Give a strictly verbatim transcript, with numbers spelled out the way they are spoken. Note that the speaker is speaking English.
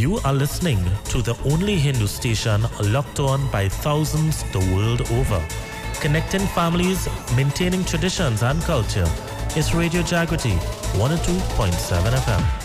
You are listening to the only Hindu station locked on by thousands the world over. Connecting families, maintaining traditions and culture. It's Radio Jagriti, one oh two point seven F M.